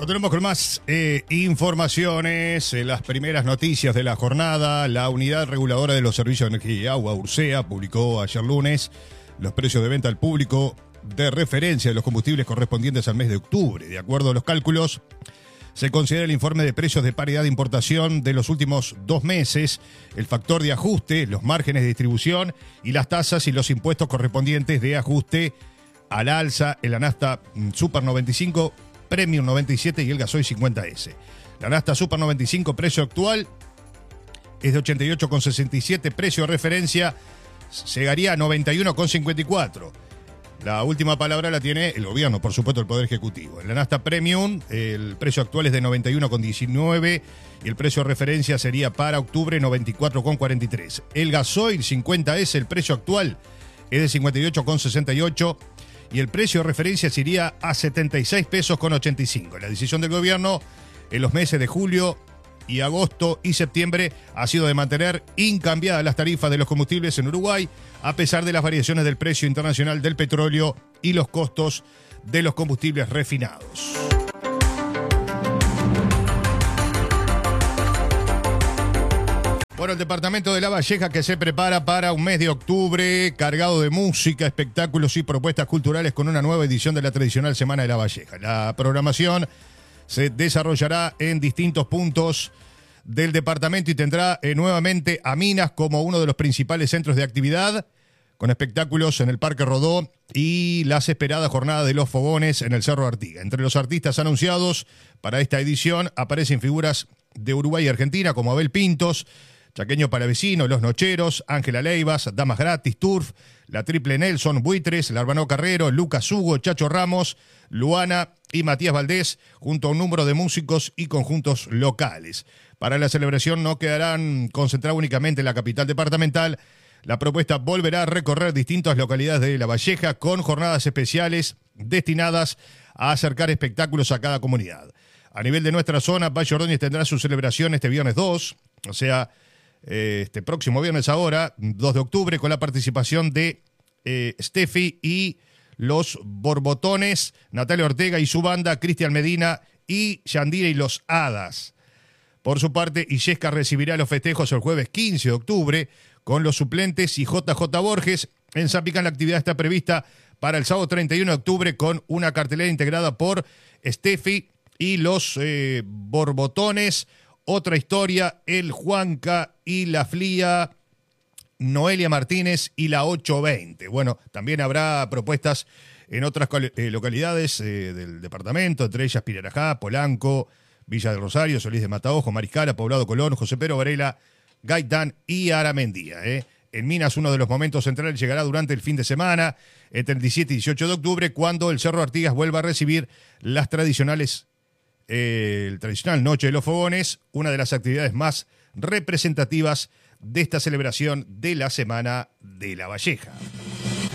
Continuamos con más informaciones. Las primeras noticias de la jornada. La Unidad Reguladora de los Servicios de Energía y Agua, URSEA, publicó ayer lunes los precios de venta al público de referencia de los combustibles correspondientes al mes de octubre. De acuerdo a los cálculos, se considera el informe de precios de paridad de importación de los últimos 2 meses, el factor de ajuste, los márgenes de distribución y las tasas y los impuestos correspondientes de ajuste al alza en la nafta Super 95, Premium 97 y el gasoil 50S. La nafta Super 95, precio actual, es de 88,67, precio de referencia llegaría a 91,54. La última palabra la tiene el gobierno, por supuesto, el Poder Ejecutivo. En la nafta Premium, el precio actual es de 91,19 y el precio de referencia sería para octubre 94,43. El gasoil 50S, el precio actual es de 58,68 y el precio de referencia sería a 76 pesos con 85. La decisión del gobierno en los meses de julio y agosto y septiembre ha sido de mantener incambiadas las tarifas de los combustibles en Uruguay, a pesar de las variaciones del precio internacional del petróleo y los costos de los combustibles refinados. Bueno, el departamento de La Valleja que se prepara para un mes de octubre cargado de música, espectáculos y propuestas culturales con una nueva edición de la tradicional Semana de La Valleja. La programación se desarrollará en distintos puntos del departamento y tendrá nuevamente a Minas como uno de los principales centros de actividad, con espectáculos en el Parque Rodó y las esperadas jornadas de los fogones en el Cerro Artigas. Entre los artistas anunciados para esta edición aparecen figuras de Uruguay y Argentina como Abel Pintos, Chaqueño Palavecino, Los Nocheros, Ángela Leivas, Damas Gratis, Turf, La Triple Nelson, Buitres, Larbano Carrero, Lucas Hugo, Chacho Ramos, Luana y Matías Valdés, junto a un número de músicos y conjuntos locales. Para la celebración no quedarán concentrados únicamente en la capital departamental. La propuesta volverá a recorrer distintas localidades de La Valleja con jornadas especiales destinadas a acercar espectáculos a cada comunidad. A nivel de nuestra zona, Valle Ordóñez tendrá su celebración este viernes 2, o sea, este próximo viernes ahora, 2 de octubre, con la participación de Steffi y los Borbotones, Natalia Ortega y su banda, Cristian Medina y Yandira y los Hadas. Por su parte, Illesca recibirá los festejos el jueves 15 de octubre con los suplentes y JJ Borges. En Zapican la actividad está prevista para el sábado 31 de octubre con una cartelera integrada por Steffi y los Borbotones. Otra historia, el Juanca y la Flia, Noelia Martínez y la 820. Bueno, también habrá propuestas en otras localidades del departamento, entre ellas Pirarajá, Polanco, Villa del Rosario, Solís de Mataojo, Mariscala, Poblado Colón, José Pedro Varela, Gaitán y Aramendía. En Minas, uno de los momentos centrales llegará durante el fin de semana, entre el 17 y 18 de octubre, cuando el Cerro Artigas vuelva a recibir el tradicional Noche de los Fogones, una de las actividades más representativas de esta celebración de la Semana de La Valleja.